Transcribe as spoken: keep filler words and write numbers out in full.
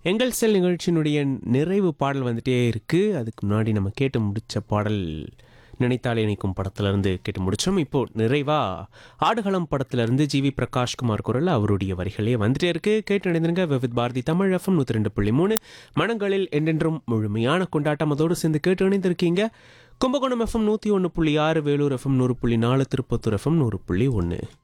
எங்கள் செல் நிகழ்ச்சியினுடைய நிறைவு பாடல் வந்துட்டே இருக்குது. அதுக்கு முன்னாடி நம்ம கேட்டு முடித்த பாடல் நினைத்தாலே இணைக்கும் படத்திலிருந்து கேட்டு முடித்தோம். இப்போது நிறைவாக ஆடுகளம் படத்திலிருந்து ஜி வி பிரகாஷ்குமார் குரல் அவருடைய வரிகளே வந்துட்டே இருக்குது. கேட்டு நினைந்திருங்க விவித் பாரதி தமிழ் எஃப்எம் நூற்றி ரெண்டு புள்ளி மூணு மனங்களில் என்றென்றும் முழுமையான கொண்டாட்டம் அதோடு சேர்ந்து கேட்டு இணைந்திருக்கீங்க. கும்பகோணம் எஃப்எம் நூற்றி ஒன்று புள்ளி ஆறு, வேலூர் எஃப்எம் நூறு புள்ளி நாலு, திருப்பத்தூர் எஃப்எம் நூறு புள்ளி ஒன்று.